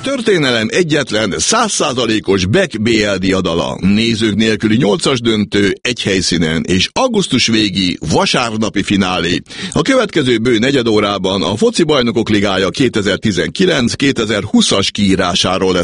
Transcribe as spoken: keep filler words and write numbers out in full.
történelem egyetlen száz százalékos Beck bé el diadala, nézők nélküli nyolcas döntő egy helyszínen, és augusztus végi vasárnapi finálé. A következő bő negyed órában a Foci Bajnokok Ligája kétezer-tizenkilenc kétezer-húszas kiírásáról lesz